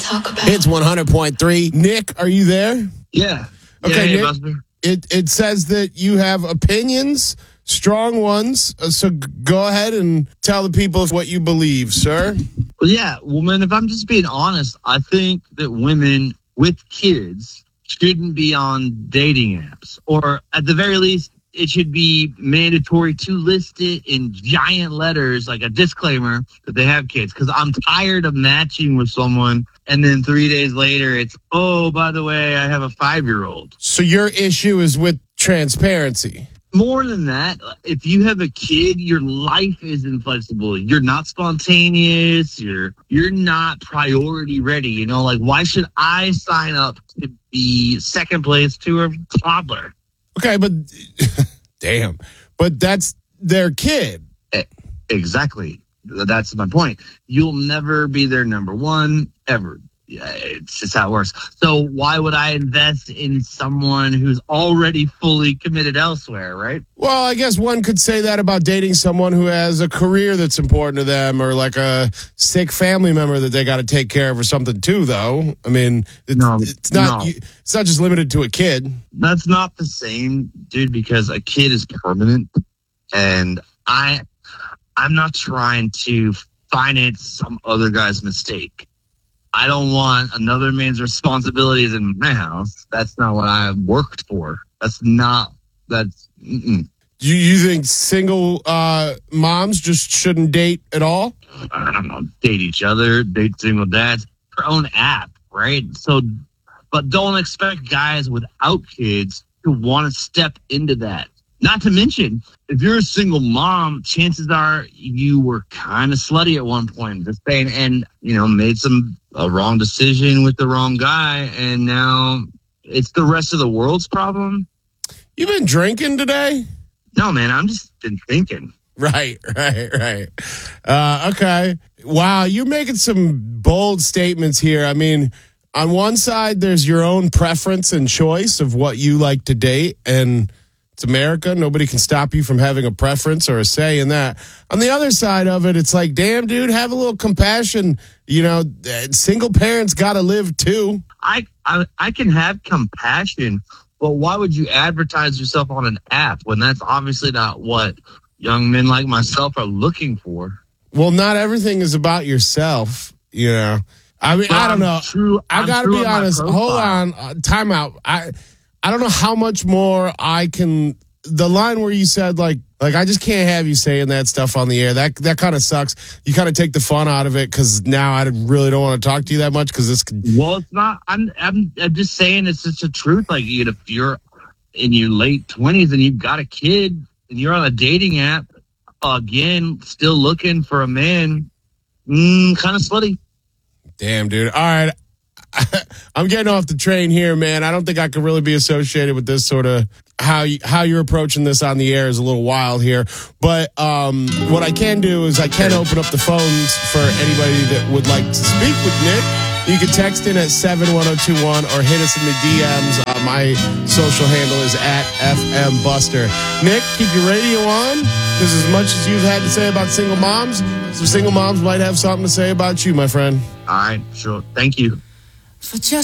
It's 100.3. Nick, are you there? Yeah. Okay, Nick, Buster. It says that you have opinions, strong ones. So go ahead and tell the people what you believe, sir. Well, yeah, woman, if I'm just being honest, I think that women with kids shouldn't be on dating apps. Or at the very least, it should be mandatory to list it in giant letters, like a disclaimer that they have kids. Because I'm tired of matching with someone, and then 3 days later, it's, oh, by the way, I have a 5-year-old. So your issue is with transparency. More than that, if you have a kid, your life is inflexible. You're not spontaneous. You're not priority ready. You know, like, why should I sign up to be second place to a toddler? Okay, but damn. But that's their kid. Exactly. That's my point. You'll never be their number one, ever. Yeah, it's just how it works. So why would I invest in someone who's already fully committed elsewhere, right? Well, I guess one could say that about dating someone who has a career that's important to them, or like a sick family member that they got to take care of or something too, though. I mean, it's not just limited to a kid. That's not the same, dude, because a kid is permanent, and I'm not trying to finance some other guy's mistake. I don't want another man's responsibilities in my house. That's not what I worked for. Do you think single moms just shouldn't date at all? I don't know, date each other, date single dads, their own app, right? So, but don't expect guys without kids to want to step into that. Not to mention, if you're a single mom, chances are you were kind of slutty at one point, just saying, and made a wrong decision with the wrong guy, and now it's the rest of the world's problem. You been drinking today? No, man, I'm just been thinking. Right. Okay. Wow, you're making some bold statements here. I mean, on one side, there's your own preference and choice of what you like to date, and it's America. Nobody can stop you from having a preference or a say in that. On the other side of it, it's like, damn, dude, have a little compassion. Single parents got to live too. I can have compassion, but why would you advertise yourself on an app when that's obviously not what young men like myself are looking for? Well, not everything is about yourself, I mean, I don't know. I got to be honest. Hold on. Time out. I don't know how much more I can. The line where you said like I just can't have you saying that stuff on the air. That kind of sucks. You kind of take the fun out of it, because now I really don't want to talk to you that much, because this could. Well, it's not. I'm just saying it's just the truth. Like, if you're in your late 20s and you've got a kid and you're on a dating app, again, still looking for a man, kind of slutty. Damn, dude. All right. I'm getting off the train here, man. I don't think I can really be associated with this sort of how you're approaching this on the air is a little wild here. But what I can do is I can open up the phones for anybody that would like to speak with Nick. You can text in at 71021 or hit us in the DMs. My social handle is @FMBuster. Nick, keep your radio on, because as much as you've had to say about single moms, some single moms might have something to say about you, my friend. All right, sure. Thank you. For just